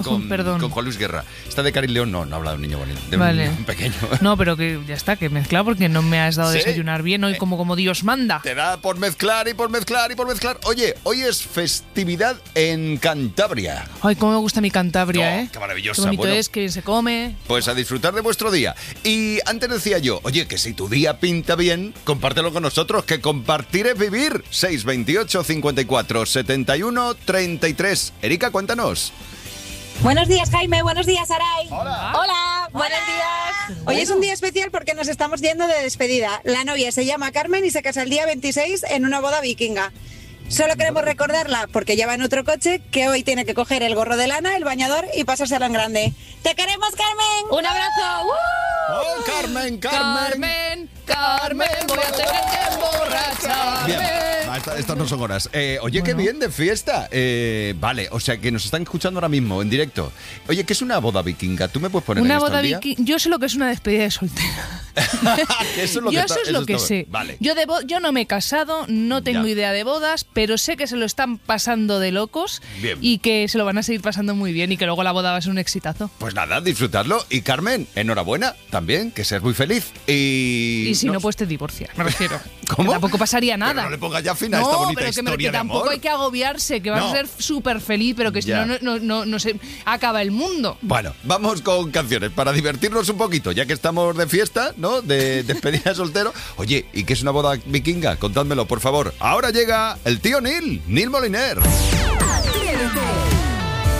con Juan Luis Guerra. Esta de Karin León no habla de un niño bonito, de vale. un pequeño. No, pero que ya está, que mezcla porque no me has dado ¿Sí? desayunar bien hoy como Dios manda. Te da por mezclar y por mezclar y por mezclar. Oye, hoy es festividad en Cantabria. Ay, cómo me gusta mi Cantabria, Qué maravillosa. Qué bonito bueno, es, que bien se come. Pues a disfrutar de vuestro día. Y antes decía yo, oye, que si tu día pinta bien, compártelo con nosotros, que compartir es vivir. 628 54 71 33. Erika, cuéntanos. Buenos días, Jaime. Buenos días, Aray. Hola. Hola, buenos días. Hoy es un día especial porque nos estamos yendo de despedida. La novia se llama Carmen y se casa el día 26 en una boda vikinga. Solo queremos recordarla, porque ya va en otro coche, que hoy tiene que coger el gorro de lana, el bañador y pasárselo en grande. ¡Te queremos, Carmen! ¡Un abrazo! ¡Oh, Carmen! Carmen, voy a tener que emborracharme. Bien. Estas no son horas. Oye, qué bien de fiesta. Vale, o sea que nos están escuchando ahora mismo, en directo. Oye, ¿qué es una boda vikinga? ¿Tú me puedes poner Una en esto boda al día? vikinga. Yo sé lo que es una despedida de soltera. Eso es lo Yo que eso es lo que sé. Vale. Yo no me he casado, no tengo Ya. idea de bodas, pero sé que se lo están pasando de locos. Bien. Y que se lo van a seguir pasando muy bien y que luego la boda va a ser un exitazo. Pues nada, disfrutarlo. Y Carmen, enhorabuena también, que seas muy feliz. Y si no, pues te divorcias, me refiero. ¿Cómo? Que tampoco pasaría nada. Pero no le pongas ya fin a esta bonita pero historia que de tampoco amor. hay que agobiarse, que vas No. a ser súper feliz, pero que si Ya. no se acaba el mundo. Bueno, vamos con canciones para divertirnos un poquito, ya que estamos de fiesta, ¿no? De despedida de soltero. Oye, ¿y qué es una boda vikinga? Contádmelo, por favor. Ahora llega el tío Neil Moliner. Atrévete.